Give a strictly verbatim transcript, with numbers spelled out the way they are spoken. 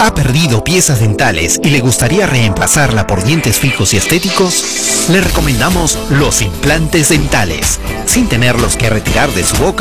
¿Ha perdido piezas dentales y le gustaría reemplazarla por dientes fijos y estéticos? Le recomendamos los implantes dentales. Sin tenerlos que retirar de su boca,